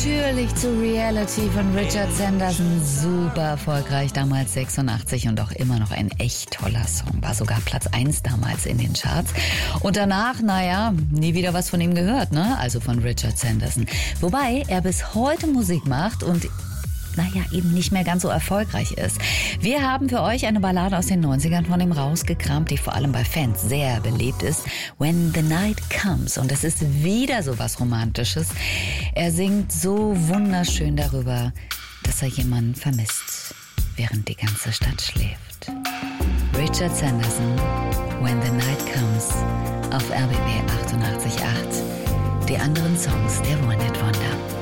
Natürlich zu Reality von Richard Sanderson. Super erfolgreich, damals 86 und auch immer noch ein echt toller Song. War sogar Platz 1 damals in den Charts. Und danach, nie wieder was von ihm gehört, ne? Also von Richard Sanderson. Wobei er bis heute Musik macht und eben nicht mehr ganz so erfolgreich ist. Wir haben für euch eine Ballade aus den 90ern von ihm rausgekramt, die vor allem bei Fans sehr beliebt ist. When the Night Comes. Und es ist wieder so was Romantisches. Er singt so wunderschön darüber, dass er jemanden vermisst, während die ganze Stadt schläft. Richard Sanderson, When the Night Comes, auf RBB 88.8. Die anderen Songs der One Hit Wonder.